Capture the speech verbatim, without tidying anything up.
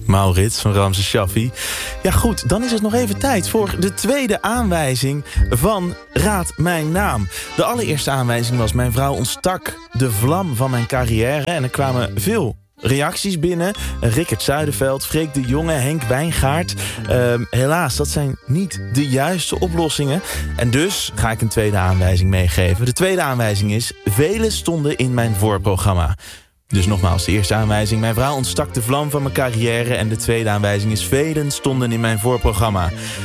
Maurits van Ramses Shaffi. Ja goed, dan is het nog even tijd voor de tweede aanwijzing van Raad Mijn Naam. De allereerste aanwijzing was: mijn vrouw ontstak de vlam van mijn carrière. En er kwamen veel reacties binnen. Rickert Zuiderveld, Freek de Jonge, Henk Wijngaard. Uh, helaas, dat zijn niet de juiste oplossingen. En dus ga ik een tweede aanwijzing meegeven. De tweede aanwijzing is: velen stonden in mijn voorprogramma. Dus nogmaals, de eerste aanwijzing: mijn vrouw ontstak de vlam van mijn carrière. En de tweede aanwijzing is: velen stonden in mijn voorprogramma.